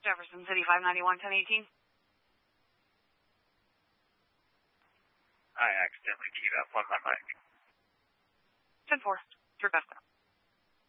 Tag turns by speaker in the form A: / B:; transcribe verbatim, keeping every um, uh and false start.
A: Jefferson City, five ninety-one, ten eighteen.
B: I accidentally keyed up on my mic.
A: ten four, your best.